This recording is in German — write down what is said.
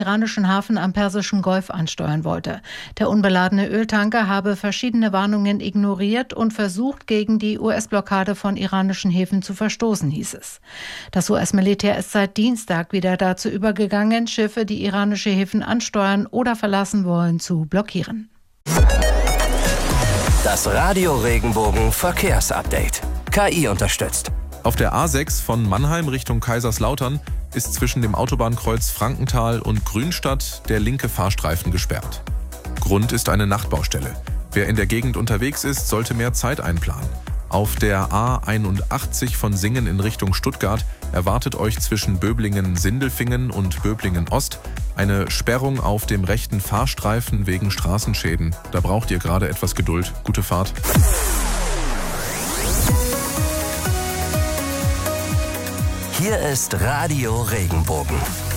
iranischen Hafen am Persischen Golf ansteuern wollte. Der unbeladene Öltanker habe verschiedene Warnungen ignoriert und versucht, gegen die US-Blockade von iranischen Häfen zu verstoßen, hieß es. Das US-Militär ist seit Dienstag wieder dazu übergegangen, Schiffe, die iranische Häfen ansteuern oder verlassen wollen, zu blockieren. Das Radio Regenbogen Verkehrsupdate. KI unterstützt. Auf der A6 von Mannheim Richtung Kaiserslautern ist zwischen dem Autobahnkreuz Frankenthal und Grünstadt der linke Fahrstreifen gesperrt. Grund ist eine Nachtbaustelle. Wer in der Gegend unterwegs ist, sollte mehr Zeit einplanen. Auf der A81 von Singen in Richtung Stuttgart erwartet euch zwischen Böblingen-Sindelfingen und Böblingen-Ost eine Sperrung auf dem rechten Fahrstreifen wegen Straßenschäden. Da braucht ihr gerade etwas Geduld. Gute Fahrt. Hier ist Radio Regenbogen.